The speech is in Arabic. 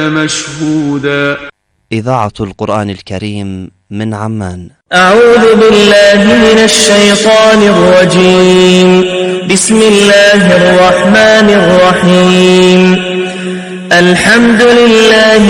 مشهودا. إذاعة القرآن الكريم من عمان. أعوذ بالله من الشيطان الرجيم. بسم الله الرحمن الرحيم. الحمد لله